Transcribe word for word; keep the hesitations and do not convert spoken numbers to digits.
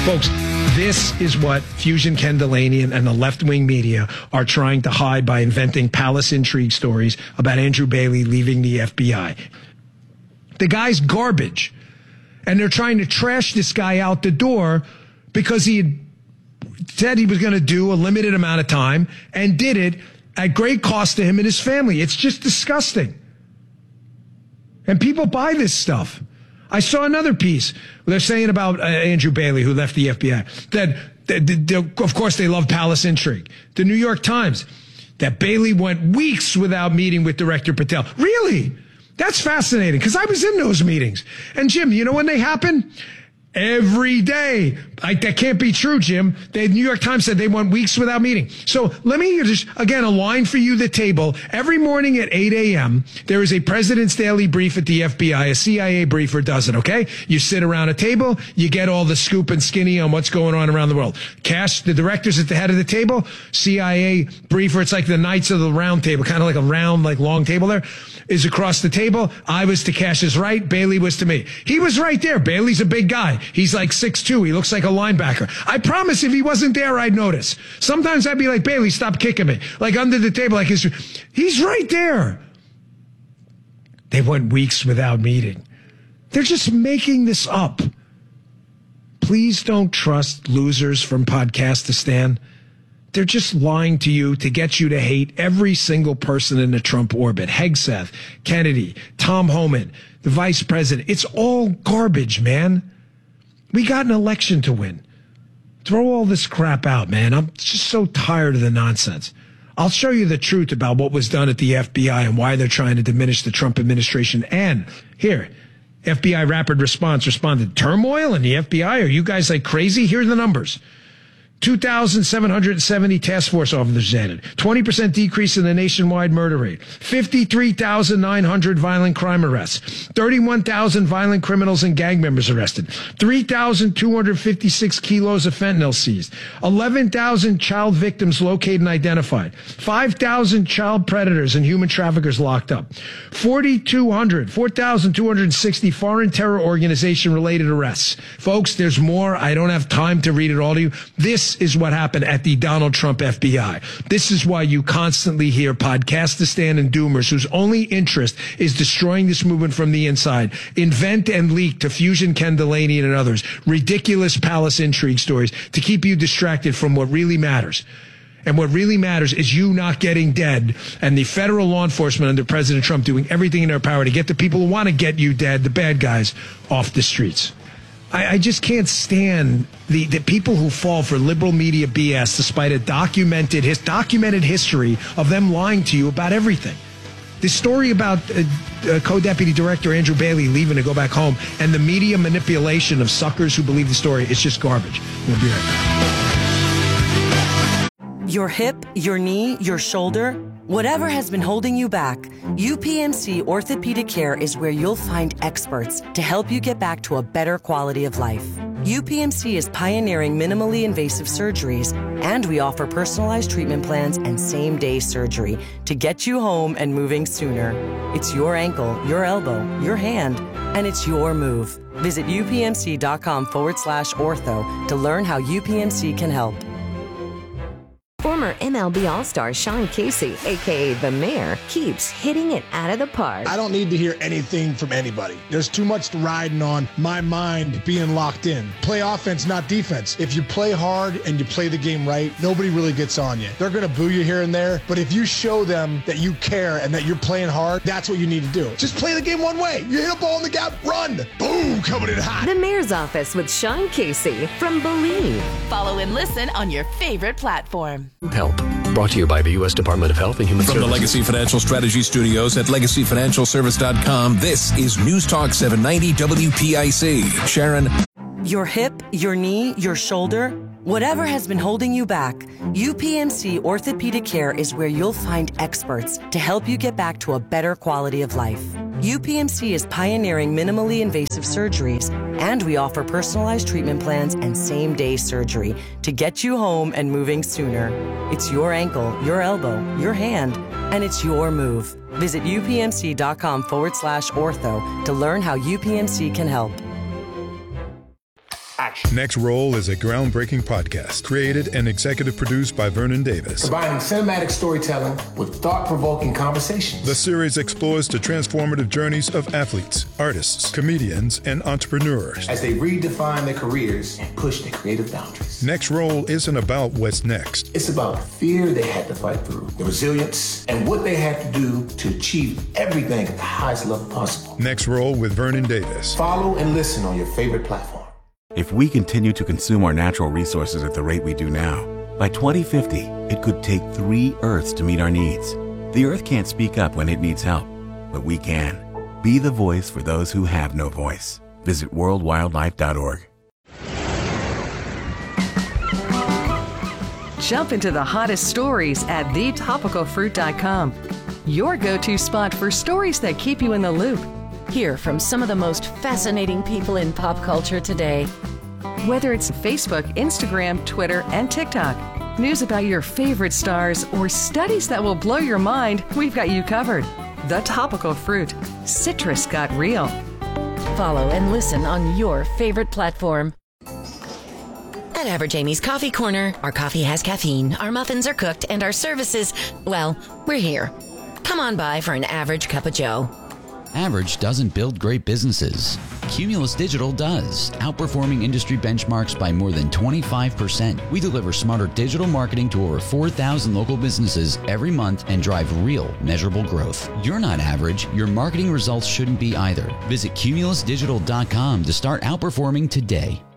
Folks, this is what Fusion Ken Delaney and the left-wing media are trying to hide by inventing palace intrigue stories about Andrew Bailey leaving the F B I. The guy's garbage. And they're trying to trash this guy out the door because he had said he was going to do a limited amount of time and did it at great cost to him and his family. It's just disgusting. And people buy this stuff. I saw another piece where they're saying about uh, Andrew Bailey, who left the F B I, that, that, that of course, they love palace intrigue. The New York Times, that Bailey went weeks without meeting with Director Patel. Really? That's fascinating, because I was in those meetings. And, Jim, you know when they happen? Every day. I, that can't be true, Jim. The New York Times said they went weeks without meeting. So let me just, again, align for you the table. Every morning at eight a.m., there is a President's Daily Brief at the F B I. A C I A briefer does it, okay? You sit around a table, you get all the scoop and skinny on what's going on around the world. Cash, the director's at the head of the table. C I A briefer, it's like the Knights of the Round Table, kind of like a round, like long table there, is across the table. I was to Cash's right. Bailey was to me. He was right there. Bailey's a big guy. He's like six two. He looks like a linebacker. I promise if he wasn't there, I'd notice. Sometimes I'd be like, Bailey, stop kicking me. Like under the table, like he's, he's right there. They went weeks without meeting. They're just making this up. Please don't trust losers from Podcastistan. They're just lying to you to get you to hate every single person in the Trump orbit. Hegseth, Kennedy, Tom Homan, the vice president. It's all garbage, man. We got an election to win. Throw all this crap out, man. I'm just so tired of the nonsense. I'll show you the truth about what was done at the F B I and why they're trying to diminish the Trump administration. And here, F B I Rapid Response responded, turmoil in the F B I? Are you guys like crazy? Here are the numbers. two thousand seven hundred seventy task force officers added, twenty percent decrease in the nationwide murder rate, fifty-three thousand nine hundred violent crime arrests, thirty-one thousand violent criminals and gang members arrested, three thousand two hundred fifty-six kilos of fentanyl seized, eleven thousand child victims located and identified, five thousand child predators and human traffickers locked up, forty-two hundred, four thousand two hundred sixty foreign terror organization related arrests. Folks, there's more. I don't have time to read it all to you. This is what happened at the Donald Trump F B I. This is why you constantly hear Podcastistan and Doomers, whose only interest is destroying this movement from the inside, invent and leak to Fusion Ken Delaney and others ridiculous palace intrigue stories to keep you distracted from what really matters. And what really matters is you not getting dead and the federal law enforcement under President Trump doing everything in their power to get the people who want to get you dead, the bad guys, off the streets. I, I just can't stand the, the people who fall for liberal media B S despite a documented, his documented history of them lying to you about everything. The story about uh, uh, co-deputy director Andrew Bailey leaving to go back home and the media manipulation of suckers who believe the story is just garbage. We'll be right back. Your hip, your knee, your shoulder, whatever has been holding you back, U P M C Orthopedic Care is where you'll find experts to help you get back to a better quality of life. U P M C is pioneering minimally invasive surgeries, and we offer personalized treatment plans and same-day surgery to get you home and moving sooner. It's your ankle, your elbow, your hand, and it's your move. Visit upmc.com forward slash ortho to learn how U P M C can help. Former M L B All-Star Sean Casey, a k a. The Mayor, keeps hitting it out of the park. I don't need to hear anything from anybody. There's too much riding on my mind being locked in. Play offense, not defense. If you play hard and you play the game right, nobody really gets on you. They're going to boo you here and there, but if you show them that you care and that you're playing hard, that's what you need to do. Just play the game one way. You hit a ball in the gap, run. Boom, coming in hot. The Mayor's Office with Sean Casey from Believe. Follow and listen on your favorite platform. Help. Brought to you by the U S Department of Health and Human From Services. From the Legacy Financial Strategy Studios at legacy financial service dot com, this is News Talk seven ninety W P I C. Sharon. Your hip, your knee, your shoulder, whatever has been holding you back, U P M C Orthopedic Care is where you'll find experts to help you get back to a better quality of life. U P M C is pioneering minimally invasive surgeries, and we offer personalized treatment plans and same-day surgery to get you home and moving sooner. It's your ankle, your elbow, your hand, and it's your move. Visit upmc.com forward slash ortho to learn how U P M C can help. A watch. Next Roll is a groundbreaking podcast created and executive produced by Vernon Davis. Combining cinematic storytelling with thought-provoking conversations. The series explores the transformative journeys of athletes, artists, comedians, and entrepreneurs as they redefine their careers and push their creative boundaries. Next Roll isn't about what's next. It's about the fear they had to fight through, the resilience, and what they had to do to achieve everything at the highest level possible. Next Roll with Vernon Davis. Follow and listen on your favorite platform. If we continue to consume our natural resources at the rate we do now, by twenty fifty, it could take three Earths to meet our needs. The Earth can't speak up when it needs help, but we can. Be the voice for those who have no voice. Visit world wildlife dot org. Jump into the hottest stories at the topical fruit dot com. Your go-to spot for stories that keep you in the loop. Hear from some of the most fascinating people in pop culture today. Whether it's Facebook, Instagram, Twitter, and TikTok, news about your favorite stars, or studies that will blow your mind, we've got you covered. The Topical Fruit. Citrus got real. Follow and listen on your favorite platform. At Average Amy's Coffee Corner, our coffee has caffeine, our muffins are cooked, and our services, well, we're here. Come on by for an average cup of joe. Average doesn't build great businesses. Cumulus Digital does, outperforming industry benchmarks by more than twenty-five percent. We deliver smarter digital marketing to over four thousand local businesses every month and drive real, measurable growth. You're not average. Your marketing results shouldn't be either. Visit cumulus digital dot com to start outperforming today.